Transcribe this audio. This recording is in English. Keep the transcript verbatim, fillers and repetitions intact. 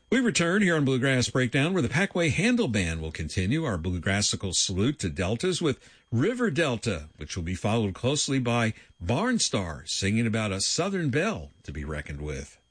We return here on Bluegrass Breakdown, where the Packway Handle Band will continue our bluegrassical salute to deltas with River Delta, which will be followed closely by Barnstar singing about a Southern belle to be reckoned with.